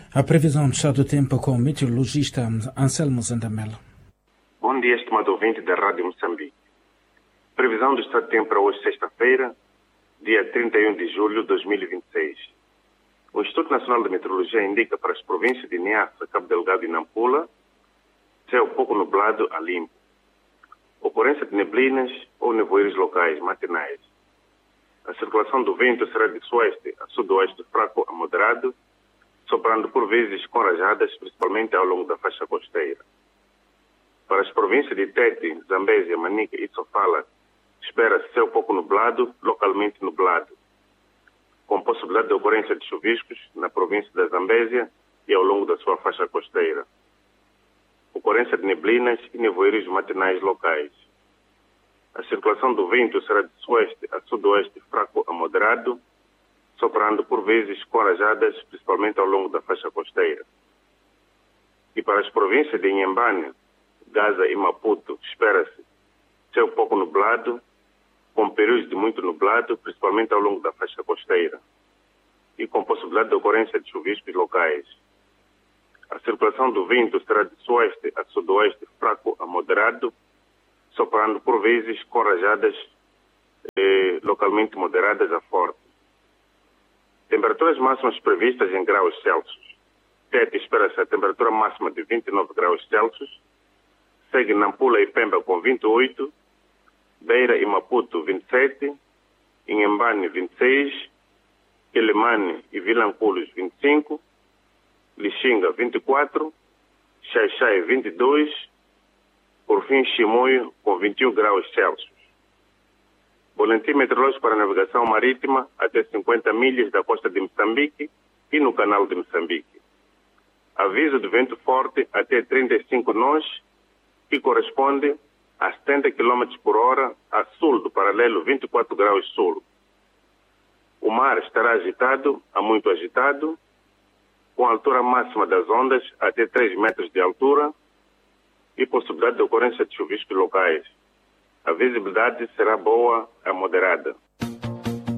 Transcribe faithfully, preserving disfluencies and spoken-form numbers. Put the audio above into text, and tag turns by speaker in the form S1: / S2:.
S1: A previsão do estado do tempo com o meteorologista Anselmo Zandamela.
S2: Bom dia, estimado ouvinte da Rádio Moçambique. Previsão do estado do tempo para hoje, sexta-feira, dia trinta e um de julho de dois mil e vinte e seis. O Instituto Nacional de Meteorologia indica para as províncias de Niassa, Cabo Delgado e Nampula céu pouco nublado a limpo. Ocorrência de neblinas ou nevoeiros locais matinais. A circulação do vento será de sueste a sudoeste fraco a moderado, soprando por vezes com rajadas, principalmente ao longo da faixa costeira. Para as províncias de Tete, Zambésia, Manica e Sofala, espera-se céu pouco nublado, localmente nublado, com possibilidade de ocorrência de chuviscos na província da Zambésia e ao longo da sua faixa costeira. Ocorrência de neblinas e nevoeiros matinais locais. A circulação do vento será de sueste a sudoeste fraco a moderado, soprando por vezes com rajadas, principalmente ao longo da faixa costeira. E para as províncias de Inhambane, Gaza e Maputo, espera-se céu pouco nublado, com períodos de muito nublado, principalmente ao longo da faixa costeira, e com possibilidade de ocorrência de chuviscos locais. A circulação do vento será de sueste a sudoeste fraco a moderado, soprando por vezes com rajadas eh, localmente moderadas a fortes. Temperaturas máximas previstas em graus Celsius. Tete espera-se a temperatura máxima de vinte e nove graus Celsius, segue Nampula e Pemba com vinte e oito, Beira e Maputo vinte e sete, Inhambane vinte e seis, Quelimane e Vilanculos vinte e cinco, Lixinga vinte e quatro, Xai-Xai vinte e dois, por fim Chimoio com vinte e um graus Celsius. Boletim meteorológico para navegação marítima até cinquenta milhas da costa de Moçambique e no canal de Moçambique. Aviso de vento forte até trinta e cinco nós, que corresponde a setenta quilômetros por hora a sul do paralelo vinte e quatro graus sul. O mar estará agitado a muito agitado, com a altura máxima das ondas até três metros de altura e possibilidade de ocorrência de chuviscos locais. A visibilidade será boa a moderada.